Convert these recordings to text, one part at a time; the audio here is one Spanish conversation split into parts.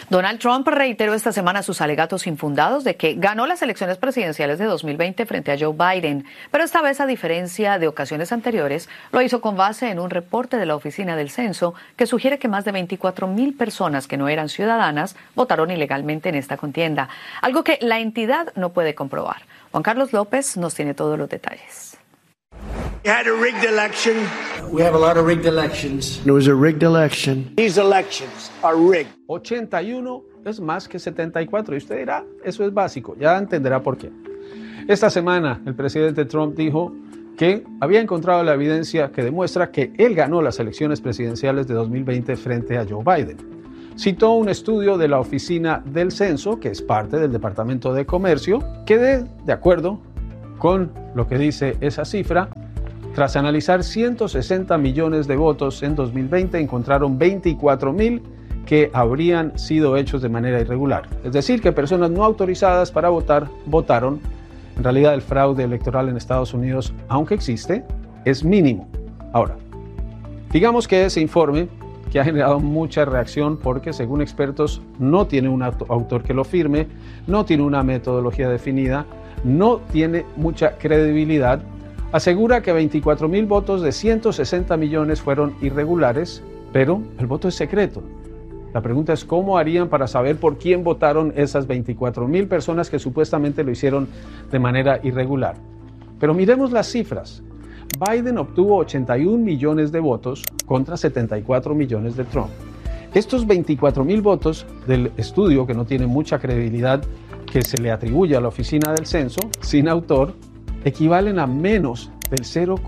Donald Trump reiteró esta semana sus alegatos infundados de que ganó las elecciones presidenciales de 2020 frente a Joe Biden, pero esta vez, a diferencia de ocasiones anteriores, lo hizo con base en un reporte de la Oficina del Censo que sugiere que más de 24,000 personas que no eran ciudadanas votaron ilegalmente en esta contienda, algo que la entidad no puede comprobar. Juan Carlos López nos tiene todos los detalles. We had a rigged election. We have a lot of rigged elections. It was a rigged election. These elections are rigged. 81 es más que 74 y usted dirá, eso es básico, ya entenderá por qué. Esta semana el presidente Trump dijo que había encontrado la evidencia que demuestra que él ganó las elecciones presidenciales de 2020 frente a Joe Biden. Citó un estudio de la Oficina del Censo, que es parte del Departamento de Comercio, que de acuerdo con lo que dice esa cifra, tras analizar 160 millones de votos en 2020, encontraron 24,000 que habrían sido hechos de manera irregular. Es decir, que personas no autorizadas para votar, votaron. En realidad, el fraude electoral en Estados Unidos, aunque existe, es mínimo. Ahora, digamos que ese informe, que ha generado mucha reacción porque, según expertos, no tiene un autor que lo firme, no tiene una metodología definida, no tiene mucha credibilidad, asegura que 24,000 votos de 160 millones fueron irregulares, pero el voto es secreto. La pregunta es cómo harían para saber por quién votaron esas 24,000 personas que supuestamente lo hicieron de manera irregular. Pero miremos las cifras. Biden obtuvo 81 millones de votos contra 74 millones de Trump. Estos 24,000 votos del estudio, que no tiene mucha credibilidad, que se le atribuye a la Oficina del Censo, sin autor, equivalen a menos del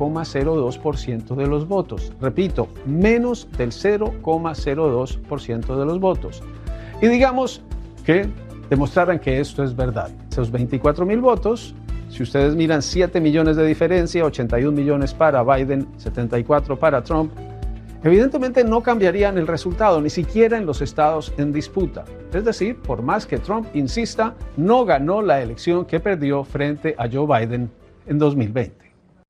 0,02% de los votos. Repito, menos del 0,02% de los votos. Y digamos que demostraran que esto es verdad. Esos 24,000 votos, si ustedes miran 7 millones de diferencia, 81 millones para Biden, 74 para Trump, evidentemente no cambiarían el resultado, ni siquiera en los estados en disputa. Es decir, por más que Trump insista, no ganó la elección que perdió frente a Joe Biden en 2020.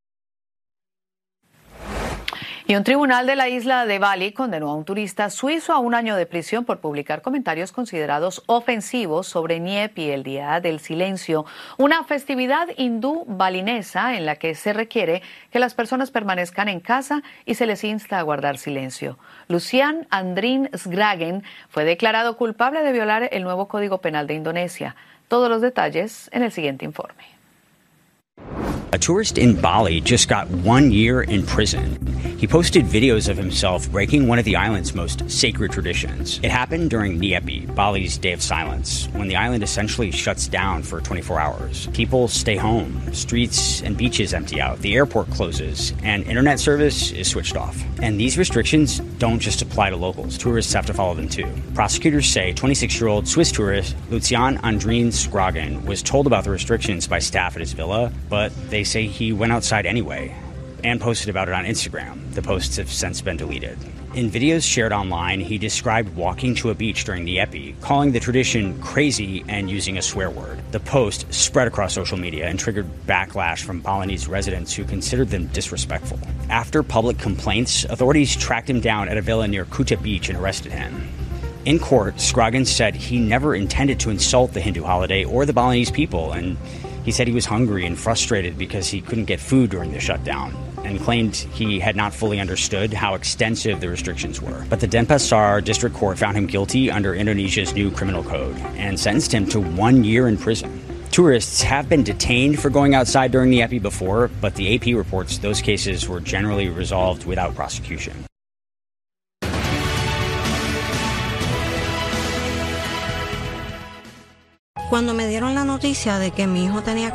Y un tribunal de la isla de Bali condenó a un turista suizo a 1 año de prisión por publicar comentarios considerados ofensivos sobre Nyepi, el Día del Silencio, una festividad hindú balinesa en la que se requiere que las personas permanezcan en casa y se les insta a guardar silencio. Lucian Andrin Sgragen fue declarado culpable de violar el nuevo Código Penal de Indonesia. Todos los detalles en el siguiente informe. A tourist in Bali just got 1 year in prison. He posted videos of himself breaking one of the island's most sacred traditions. It happened during Nyepi, Bali's Day of Silence, when the island essentially shuts down for 24 hours. People stay home, streets and beaches empty out, the airport closes, and internet service is switched off. And these restrictions don't just apply to locals. Tourists have to follow them too. Prosecutors say 26-year-old Swiss tourist Lucian Andrin Sgragen was told about the restrictions by staff at his villa, but they say he went outside anyway and posted about it on Instagram. The posts have since been deleted. In videos shared online, he described walking to a beach during Nyepi, calling the tradition crazy and using a swear word. The post spread across social media and triggered backlash from Balinese residents who considered them disrespectful. After public complaints, authorities tracked him down at a villa near Kuta Beach and arrested him. In court, Sgragen said he never intended to insult the Hindu holiday or the Balinese people, and he said he was hungry and frustrated because he couldn't get food during the shutdown, and claimed he had not fully understood how extensive the restrictions were. But the Denpasar District Court found him guilty under Indonesia's new criminal code and sentenced him to 1 year in prison. Tourists have been detained for going outside during the Nyepi before, but the AP reports those cases were generally resolved without prosecution. Cuando me dieron la noticia de que mi hijo tenía